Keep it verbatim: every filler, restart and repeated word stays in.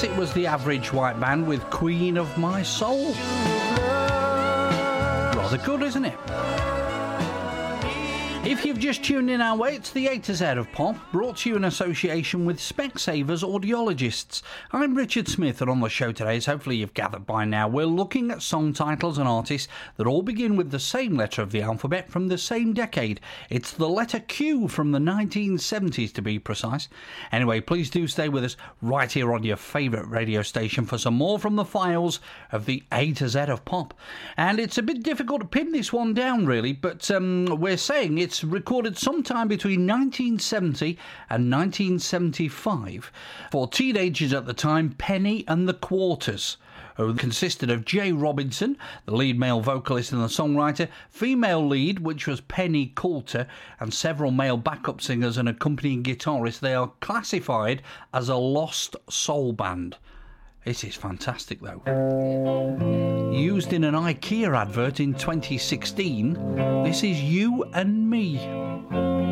that, it was the Average White Band with Queen of My Soul. Rather good, isn't it? If you've just tuned in our way, it's the A to Z of Pop, brought to you in association with Specsavers Audiologists. I'm Richard Smith, and on the show today, as hopefully you've gathered by now, we're looking at song titles and artists that all begin with the same letter of the alphabet from the same decade. It's the letter Q from the nineteen seventies, to be precise. Anyway, please do stay with us right here on your favourite radio station for some more from the files of the A to Z of Pop. And it's a bit difficult to pin this one down, really, but um, we're saying it's recorded sometime between nineteen seventy and nineteen seventy-five for teenagers at the time, Penny and the Quarters, who consisted of Jay Robinson, the lead male vocalist and the songwriter, female lead, which was Penny Coulter, and several male backup singers and accompanying guitarists. They are classified as a lost soul band. This is fantastic, though. Used in an IKEA advert in twenty sixteen, this is You and Me.